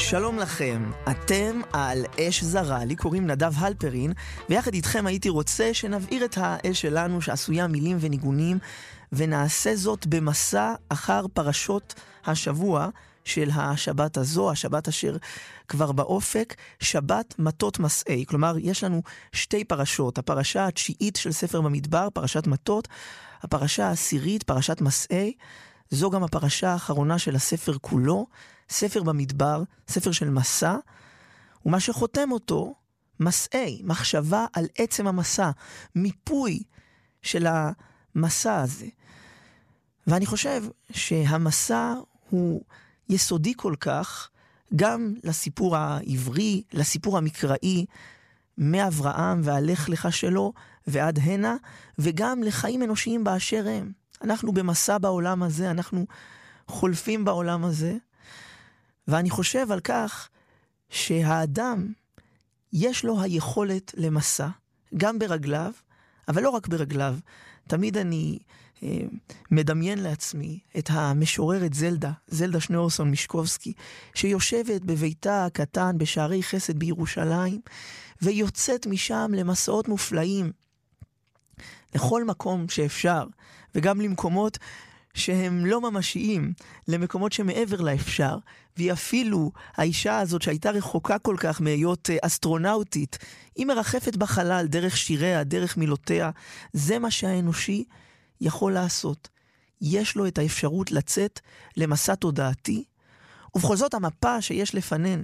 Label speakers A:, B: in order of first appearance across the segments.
A: שלום לכם, אתם על אש זרה, לי קוראים נדב הלפרין, ויחד איתכם הייתי רוצה שנבעיר את האש שלנו שעשויה מילים וניגונים, ונעשה זאת במסע אחר פרשות השבוע של השבת הזו, השבת אשר כבר באופק, שבת מטות מסעי. כלומר, יש לנו שתי פרשות, הפרשה התשיעית של ספר במדבר, פרשת מטות, הפרשה העשירית, פרשת מסעי, זו גם הפרשה האחרונה של הספר כולו, ספר במדבר, ספר של מסע, ומה שחותם אותו, מסעי, מחשבה על עצם המסע, מיפוי של המסע הזה. ואני חושב שהמסע הוא יסודי כל כך, גם לסיפור העברי, לסיפור המקראי, מאברהם והלך לך שלו ועד הנה, וגם לחיים אנושיים באשר הם. אנחנו במסע בעולם הזה, אנחנו חולפים בעולם הזה, ואני חושב על כך שהאדם יש לו היכולת למסע, גם ברגליו, אבל לא רק ברגליו. תמיד אני מדמיין לעצמי את המשוררת זלדה שניאורסון מישקובסקי, שיושבת בביתה הקטן בשערי חסד בירושלים, ויוצאת משם למסעות מופלאים, לכל מקום שאפשר, וגם למקומות שהם לא ממשיים, למקומות שמעבר לאפשר, והיא אפילו, האישה הזאת שהייתה רחוקה כל כך מהיות אסטרונאוטית, היא מרחפת בחלל דרך שיריה, דרך מילותיה, זה מה שהאנושי יכול לעשות. יש לו את האפשרות לצאת למסע תודעתי, ובכל זאת המפה שיש לפנינו,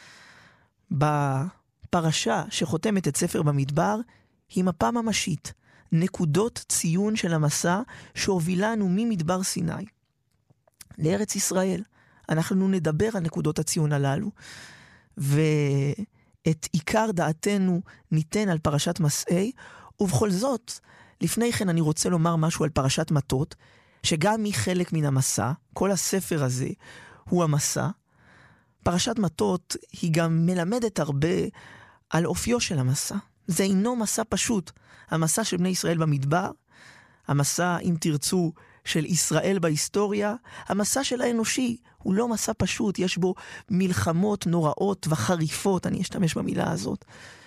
A: בפרשה שחותמת את ספר במדבר, היא מפה ממשית. נקודות ציון של המסע שהובילנו ממדבר סיני לארץ ישראל. אנחנו נדבר על נקודות הציון הללו, ואת עיקר דעתנו ניתן על פרשת מסעי, ובכל זאת, לפני כן אני רוצה לומר משהו על פרשת מטות, שגם היא חלק מן המסע, כל הספר הזה הוא המסע. פרשת מטות היא גם מלמדת הרבה על אופיו של המסע. זה אינו מסע פשוט. המסע של בני ישראל במדבר, המסע, אם תרצו, של ישראל בהיסטוריה, המסע של האנושי הוא לא מסע פשוט, יש בו מלחמות נוראות וחריפות, אני אשתמש במילה הזאת.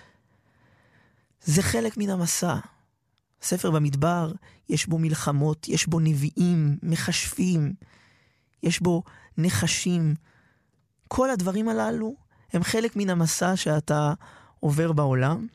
A: זה חלק מן המסע. ספר במדבר, יש בו מלחמות, יש בו נביאים, מחשבים, יש בו נחשים. כל הדברים הללו הם חלק מן המסע שאתה עובר בעולם.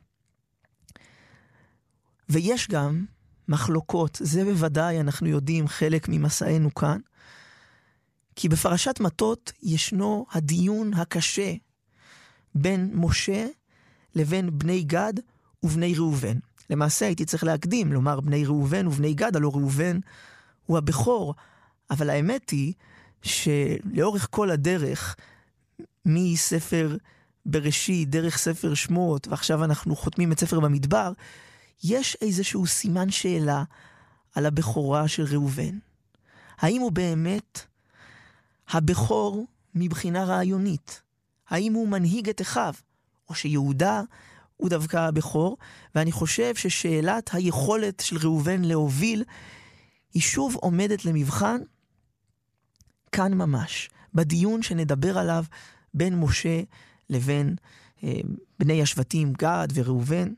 A: ויש גם מחלוקות, זה בוודאי אנחנו יודעים חלק ממסענו כאן, כי בפרשת מטות ישנו הדיון הקשה בין משה לבין בני גד ובני ראובן. למעשה הייתי צריך להקדים, לומר בני ראובן ובני גד, הלא ראובן הוא הבכור, אבל האמת היא שלאורך כל הדרך, מספר בראשית, דרך ספר שמות, ועכשיו אנחנו חותמים את ספר במדבר, יש איזשהו סימן שאלה על הבכורה של ראובן. האם הוא באמת הבכור מבחינה רעיונית? האם הוא מנהיג את אחיו? או שיהודה הוא דווקא הבכור? ואני חושב ששאלת היכולת של ראובן להוביל היא שוב עומדת למבחן כאן ממש, בדיון שנדבר עליו בין משה לבין בני השבטים גד וראובן.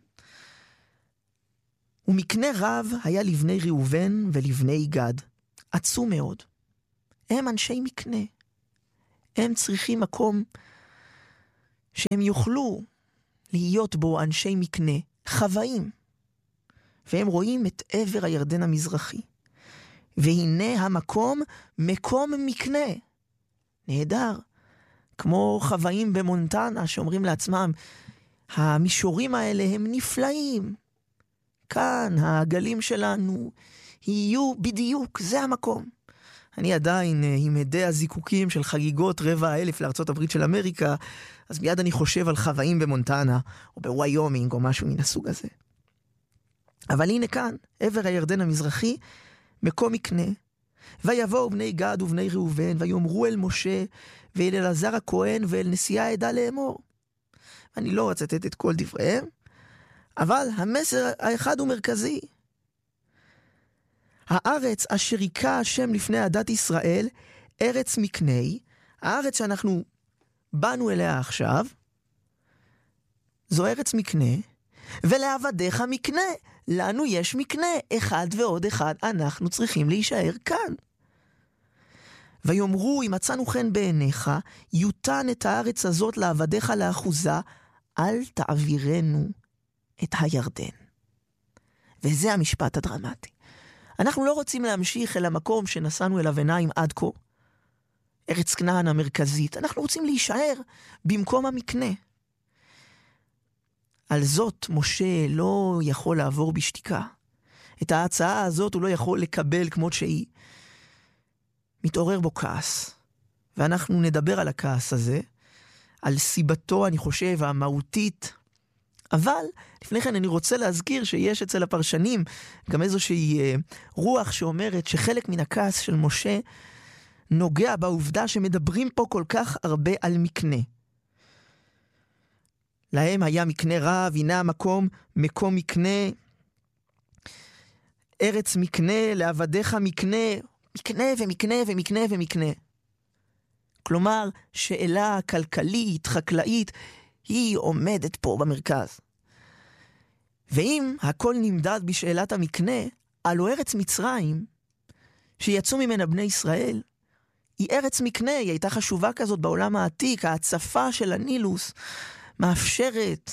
A: ומקנה רב היה לבני ראובן ולבני גד, עצום מאוד. הם אנשי מקנה. הם צריכים מקום שהם יוכלו להיות בו אנשי מקנה, חוואים. והם רואים את עבר הירדן המזרחי. והנה המקום, מקום מקנה. נהדר. כמו חוואים במונטנה שאומרים לעצמם, המישורים האלה הם נפלאים. כאן הגלים שלנו יהיו בדיוק, זה המקום. אני עדיין עם עדי הזיקוקים של חגיגות 400,000 לארצות הברית של אמריקה, אז מיד אני חושב על חוואים במונטנה, או בוויומינג, או משהו מן הסוג הזה. אבל הנה כאן, עבר הירדן המזרחי, מקום מקנה. ויבואו בני גד ובני ראובן, ויאמרו אל משה, ואל אלעזר הכהן, ואל נשיאי העדה לאמור. אני לא אצטט את כל דבריהם, אבל המסר האחד הוא מרכזי. הארץ אשר היכה השם לפני עדת ישראל, ארץ מקנה, הארץ שאנחנו באנו אליה עכשיו, זו ארץ מקנה, ולעבדיך מקנה. לנו יש מקנה, אחד ועוד אחד, אנחנו צריכים להישאר כאן. ויאמרו, אם מצאנו חן בעיניך, יותן את הארץ הזאת לעבדיך לאחוזה, אל תעבירנו את הירדן. וזה המשפט הדרמטי. אנחנו לא רוצים להמשיך אל המקום שנסענו אליו עיניים עד כה, ארץ כנען המרכזית. אנחנו רוצים להישאר במקום המקנה. על זאת משה לא יכול לעבור בשתיקה. את ההצעה הזאת הוא לא יכול לקבל כמות שהיא. מתעורר בו כעס. ואנחנו נדבר על הכעס הזה, על סיבתו, אני חושב, המהותית. אבל לפני כן אני רוצה להזכיר שיש אצל הפרשנים גם איזושהי רוח שאומרת שחלק מן הכעס של משה נוגע בעובדה שמדברים פה כל כך הרבה על מקנה. להם היה מקנה רב, הנה המקום, מקום מקנה, ארץ מקנה, לעבדיך מקנה, מקנה ומקנה ומקנה ומקנה. כלומר, שאלה כלכלית, חקלאית, היא עומדת פה במרכז. ואם הכל נמדד בשאלת המקנה, הלא ארץ מצרים, שיצאו ממנה בני ישראל, היא ארץ מקנה, היא הייתה חשובה כזאת בעולם העתיק, ההצפה של הנילוס, מאפשרת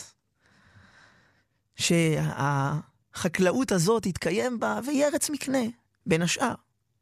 A: שהחקלאות הזאת תתקיים בה, והיא ארץ מקנה, בין השאר.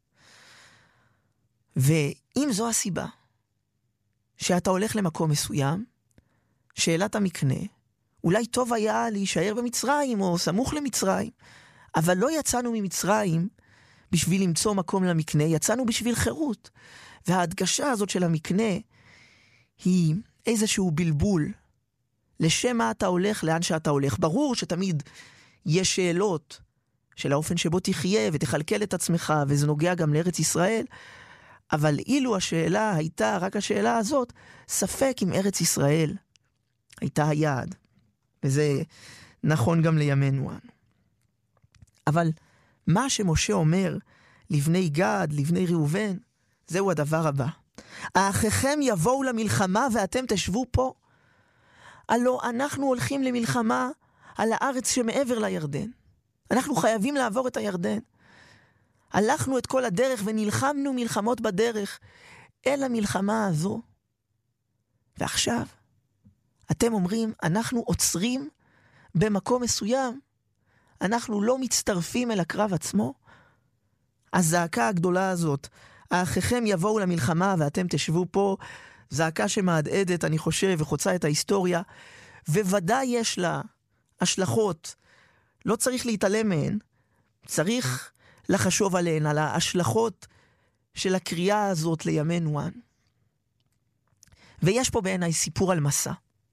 A: ואם זו הסיבה, שאתה הולך למקום מסוים, שאלת המקנה, אולי טוב היה להישאר במצרים או סמוך למצרים, אבל לא יצאנו ממצרים בשביל למצוא מקום למקנה, יצאנו בשביל חירות. וההדגשה הזאת של המקנה היא איזשהו בלבול. לשם מה אתה הולך, לאן שאתה הולך. ברור שתמיד יש שאלות של האופן שבו תחיה ותחלקל את עצמך, וזה נוגע גם לארץ ישראל, אבל אילו השאלה הייתה רק השאלה הזאת, ספק אם ארץ ישראל הייתה היעד. וזה נכון גם לימינו אנו. אבל מה שמשה אומר לבני גד, לבני ראובן, זהו הדבר הבא. האחיכם יבואו למלחמה ואתם תשבו פה. הלא אנחנו הולכים למלחמה על הארץ שמעבר לירדן. אנחנו חייבים לעבור את הירדן. הלכנו את כל הדרך ונלחמנו מלחמות בדרך אל המלחמה הזו. ועכשיו אתם אומרים, אנחנו עוצרים במקום מסוים. אנחנו לא מצטרפים אל הקרב עצמו. הזעקה הגדולה הזאת, האחיכם יבואו למלחמה ואתם תשבו פה, זעקה שמעדעדת, אני חושב, וחוצה את ההיסטוריה, וודאי יש לה השלכות. לא צריך להתעלם מהן. צריך לחשוב עליהן, על ההשלכות של הקריאה הזאת לימינו אנו. ויש פה בעיניי סיפור על מסע.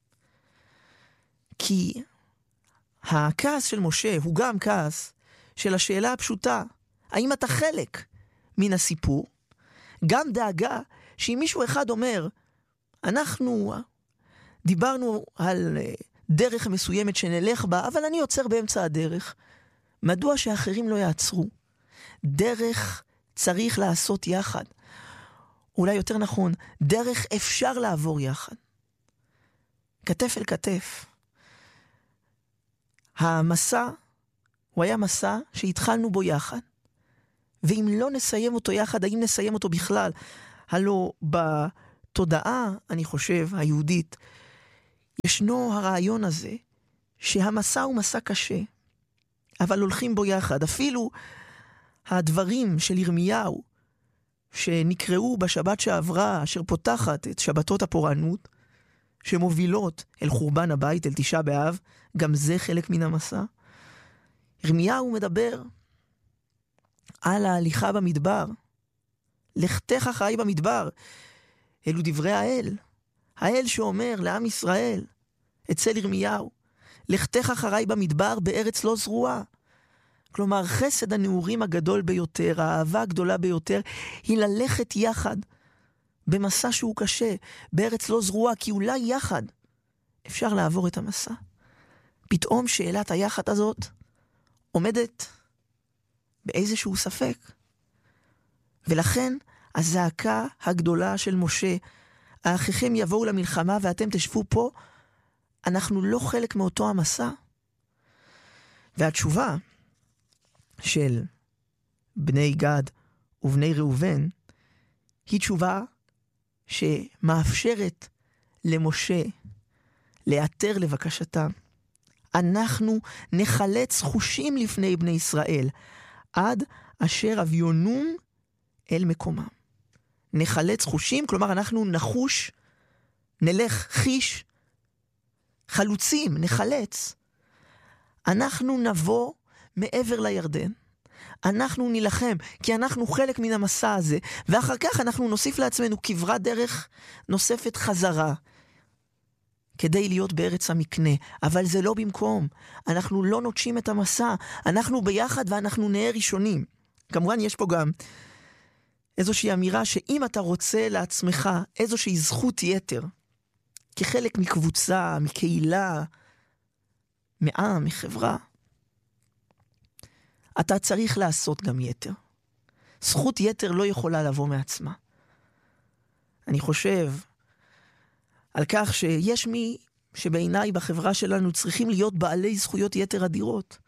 A: כי הכעס של משה הוא גם כעס של השאלה הפשוטה, האם אתה חלק מן הסיפור? גם דאגה שאם מישהו אחד אומר, אנחנו דיברנו על דרך מסוימת שנלך בה, אבל אני יוצר באמצע הדרך. מדוע שאחרים לא יעצרו? דרך צריך לעשות יחד. אולי יותר נכון, דרך אפשר לעבור יחד. כתף אל כתף. המסע הוא היה מסע שהתחלנו בו יחד. ואם לא נסיים אותו יחד, האם נסיים אותו בכלל? הלא בתודעה, אני חושב, היהודית, ישנו הרעיון הזה שהמסע הוא מסע קשה, אבל הולכים בו יחד. אפילו הדברים של ירמיהו שנקראו בשבת שעברה, אשר פותחת את שבתות הפורענות, שמובילות אל חורבן הבית, אל תשעה באב, גם זה חלק מן המסע. ירמיהו מדבר על ההליכה במדבר. לכתך אחריי במדבר. אלו דברי האל. האל שאומר לעם ישראל, אצל ירמיהו, לכתך אחריי במדבר בארץ לא זרועה. כלומר, חסד הנעורים הגדול ביותר, האהבה הגדולה ביותר, היא ללכת יחד במסע שהוא קשה, בארץ לא זרועה, כי אולי יחד אפשר לעבור את המסע. פתאום שאלת היחד הזאת עומדת באיזשהו ספק. ולכן הזעקה הגדולה של משה, האחיכם יבואו למלחמה ואתם תשבו פה, אנחנו לא חלק מאותו המסע. והתשובה של בני גד ובני ראובן היא תשובה שמאפשרת למשה להיעתר לבקשתם. אנחנו נחלץ חושים לפני בני ישראל, עד אשר אביונום אל מקומם. נחלץ חושים, כלומר אנחנו נחוש, נלך חיש, חלוצים, נחלץ. אנחנו נבוא מעבר לירדן, אנחנו נלחם, כי אנחנו חלק מן המסע הזה, ואחר כך אנחנו נוסיף לעצמנו כברת דרך נוספת חזרה, כדי להיות בארץ המקנה, אבל זה לא במקום. אנחנו לא נוטשים את המסע, אנחנו ביחד ואנחנו נהיה ראשונים. כמובן יש פה גם איזושהי אמירה שאם אתה רוצה לעצמך איזושהי זכות יתר, כחלק מקבוצה, מקהילה, מעם, מחברה, אתה צריך לעשות גם יתר. זכות יתר לא יכולה לבוא מעצמה. אני חושב על כך שיש מי שבעיניי בחברה שלנו צריכים להיות בעלי זכויות יתר אדירות.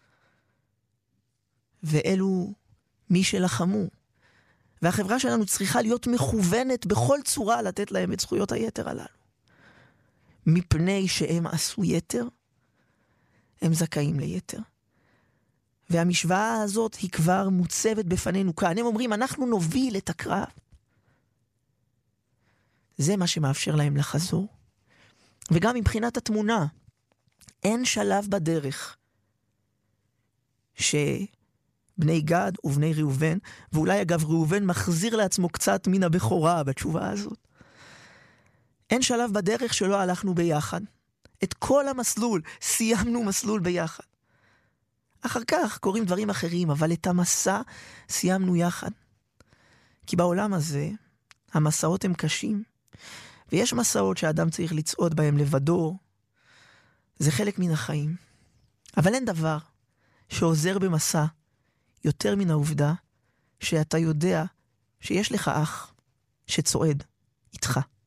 A: ואלו מי שלחמו. והחברה שלנו צריכה להיות מכוונת בכל צורה לתת להם את זכויות היתר הללו. מפני שהם עשו יתר, הם זכאים ליתר. והמשוואה הזאת היא כבר מוצבת בפנינו כאן. הם אומרים, אנחנו נוביל את הקרב. זה מה שמאפשר להם לחזור. וגם מבחינת התמונה, אין שלב בדרך שבני גד ובני ראובן, ואולי אגב ראובן מחזיר לעצמו קצת מן הבכורה בתשובה הזאת, אין שלב בדרך שלא הלכנו ביחד. את כל המסלול, סיימנו מסלול ביחד. אחר כך קוראים דברים אחרים, אבל את המסע סיימנו יחד. כי בעולם הזה, המסעות הם קשים, ויש מסעות שהאדם צריך לצעוד בהם לבדו. זה חלק מן החיים. אבל אין דבר שעוזר במסע יותר מן העובדה שאתה יודע שיש לך אח שצועד איתך.